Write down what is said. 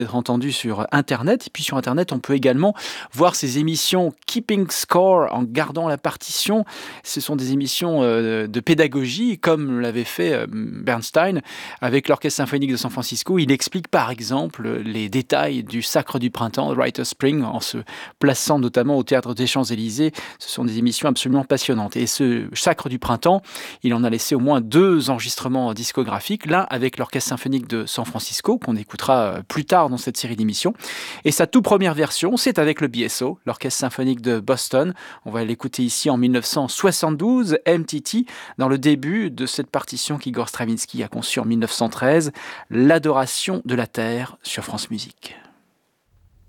être entendu sur internet. Et puis sur internet, on peut également voir ces émissions Keeping Score en gardant la partition. Ce sont des émissions de pédagogie, comme l'avait fait Bernstein avec l'Orchestre symphonique de San Francisco. Il explique par exemple les détails du Sacre du printemps, Rite of Spring, en se plaçant notamment au Théâtre des Champs-Élysées. Ce sont des émissions absolument passionnantes. Et ce Sacre du printemps, il en a laissé au moins 2 enregistrements discographiques, l'un avec l'Orchestre symphonique de San Francisco, qu'on écoutera plus tard dans cette série d'émissions. Et sa toute première version, c'est avec le BSO, l'Orchestre symphonique de Boston. On va l'écouter ici en 1972, MTT, dans le début de cette partition qu'Igor Stravinsky a conçue en 1913, l'Adoration de la Terre sur France Musique.